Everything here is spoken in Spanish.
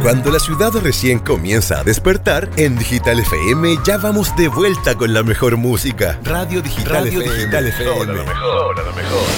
Cuando la ciudad recién comienza a despertar, en Digital FM ya vamos de vuelta con la mejor música. Radio Digital FM. Todo lo mejor.